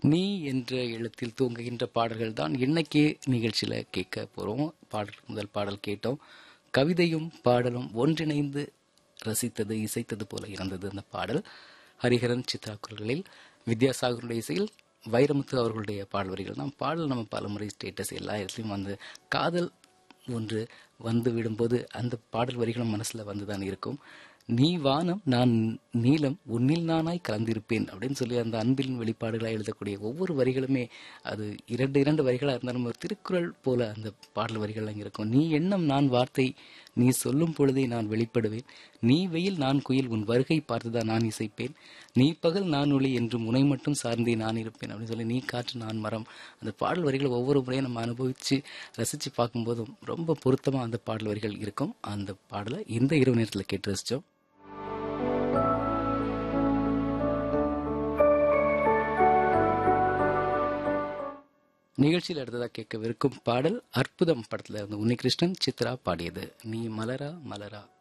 நீ என்ற எழுத்தில் தூங்குகின்ற பாடல்கள் தான் இன்னைக்கு நிகழ்ச்சியில கேட்க போறோம். முதல் பாடல் கேட்டோம். கவிதையும் பாடலும் ஒன்றிணைந்து ரசித்தது இசைத்தது போல இருந்தது அந்த பாடல். ஹரிஹரன் சித்ரா குரல்களில், வித்யாசாகருடைய இசையில் வைரமுத்து அவர்களுடைய பாடல் வரிகள் தான். பாடல் நம்ம பலமுறை ஸ்டேட்டஸ் எல்லா இடத்துலையும் வந்து காதல் ஒன்று வந்து விடும்போது அந்த பாடல் வரிகளும் மனசுல வந்துதான் இருக்கும். நீ வானம் நான் நீலம் உன்னில் நானாய் கலந்திருப்பேன் அப்படின்னு சொல்லி அந்த அன்பின் வெளிப்பாடுகளாக எழுதக்கூடிய ஒவ்வொரு வரிகளுமே அது இரண்டு வரிகளாக இருந்தாலும் ஒரு திருக்குறள் போல அந்த பாடல் வரிகள் அங்கே இருக்கும். நீ எண்ணம் நான் வார்த்தை நீ சொல்லும் பொழுதே நான் வெளிப்படுவேன். நீ வெயில் நான் குயில் உன் வருகை பார்த்துதான் நான் இசைப்பேன். நீ பகல் நான் ஒளி என்றும் உனை மட்டும் சார்ந்தே நான் இருப்பேன் அப்படின்னு சொல்லி நீ காற்று நான் மரம். அந்த பாடல் வரிகள் ஒவ்வொரு முறையும் நம்ம அனுபவிச்சு ரசிச்சு பார்க்கும்போதும் ரொம்ப பொருத்தமா அந்த பாடல் வரிகள் இருக்கும். அந்த பாடலை இந்த இரவு நேரத்தில் கேட்டு ரசிச்சோம். நிகழ்ச்சியில் அடுத்ததாக கேட்கவிருக்கும் பாடல் அற்புதம் படத்துல இருந்து உன்னிகிருஷ்ணன் சித்ரா பாடியது. நீ மலரா மலரா.